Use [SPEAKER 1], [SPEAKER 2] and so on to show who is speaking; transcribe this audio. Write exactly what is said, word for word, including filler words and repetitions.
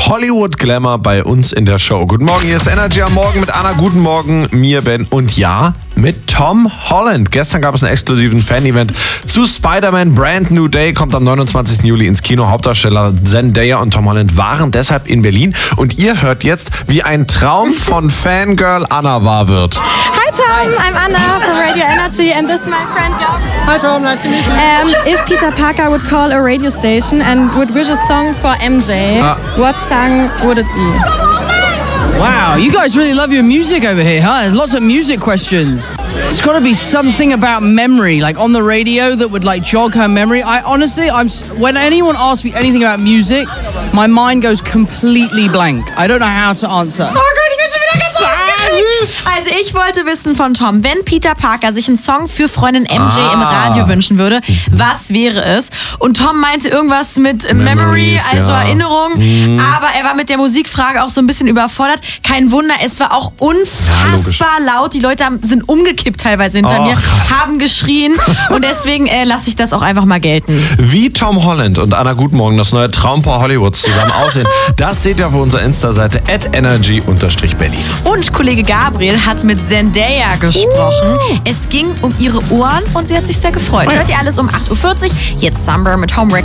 [SPEAKER 1] Hollywood Glamour bei uns in der Show. Guten Morgen, hier ist Energy am Morgen mit Anna. Guten Morgen, mir, Ben und ja, mit Tom Holland. Gestern gab es einen exklusiven Fan-Event zu Spider-Man Brand New Day. Kommt am neunundzwanzigsten Juli ins Kino. Hauptdarsteller Zendaya und Tom Holland waren deshalb in Berlin. Und ihr hört jetzt, wie ein Traum von Fangirl Anna wahr wird.
[SPEAKER 2] Hi Tom, I'm Anna from Radio Energy and this is my friend Gabriel.
[SPEAKER 3] Hi Tom, nice to meet you.
[SPEAKER 2] Um, if Peter Parker would call a radio station and would wish a song for M J,
[SPEAKER 1] Uh.
[SPEAKER 2] what song would it be?
[SPEAKER 3] Wow, you guys really love your music over here, huh? There's lots of music questions. It's got to be something about memory, like on the radio that would like jog her memory. I honestly, I'm when anyone asks me anything about music, my mind goes completely blank. I don't know how to answer.
[SPEAKER 4] Oh Gott, ich bin schon wieder ganz aufgeregt. Also ich wollte wissen von Tom, wenn Peter Parker sich einen Song für Freundin M J
[SPEAKER 1] Ah.
[SPEAKER 4] im Radio wünschen würde, was wäre es? Und Tom meinte irgendwas mit Memory,
[SPEAKER 1] Memories,
[SPEAKER 4] also
[SPEAKER 1] ja.
[SPEAKER 4] Erinnerung.
[SPEAKER 1] Mhm.
[SPEAKER 4] Aber er war mit der Musikfrage auch so ein bisschen überfordert. Kein Wunder, es war auch unfassbar laut. Die Leute haben, sind umgekippt teilweise hinter
[SPEAKER 1] Oh,
[SPEAKER 4] mir,
[SPEAKER 1] krass.
[SPEAKER 4] haben geschrien. Und deswegen äh, lasse ich das auch einfach mal gelten.
[SPEAKER 1] Wie Tom Holland und Anna Guten Morgen das neue Traumpaar Hollywoods zusammen aussehen, das seht ihr auf unserer Insta-Seite at energy Berlin.
[SPEAKER 4] Und Kollege Gabriel hat mit Zendaya gesprochen. Es ging um ihre Ohren und sie hat sich sehr gefreut. Hört ihr alles um acht Uhr vierzig. Jetzt Summer mit Home Record.